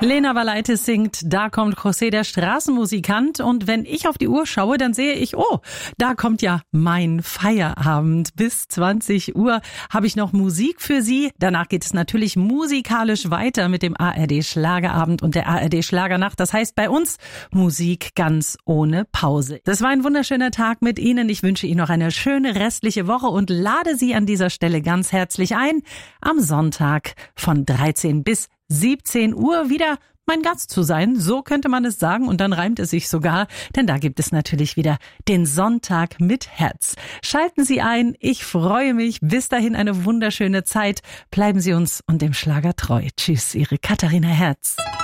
Lena Valaitis singt Da kommt José, der Straßenmusikant. Und wenn ich auf die Uhr schaue, dann sehe ich, oh, da kommt ja mein Feierabend. Bis 20 Uhr habe ich noch Musik für Sie. Danach geht es natürlich musikalisch weiter mit dem ARD Schlagerabend und der ARD Schlagernacht. Das heißt bei uns Musik ganz ohne Pause. Das war ein wunderschöner Tag mit Ihnen. Ich wünsche Ihnen noch eine schöne restliche Woche und lade Sie an dieser Stelle ganz herzlich ein, am Sonntag von 13 bis 17 Uhr wieder mein Gast zu sein, so könnte man es sagen, und dann reimt es sich sogar, denn da gibt es natürlich wieder den Sonntag mit Herz. Schalten Sie ein, ich freue mich, bis dahin eine wunderschöne Zeit, bleiben Sie uns und dem Schlager treu. Tschüss, Ihre Katharina Herz.